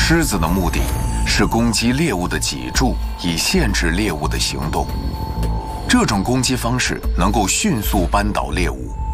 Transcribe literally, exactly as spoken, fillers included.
狮子的目的是攻击猎物的脊柱，以限制猎物的行动。这种攻击方式能够迅速扳倒猎物，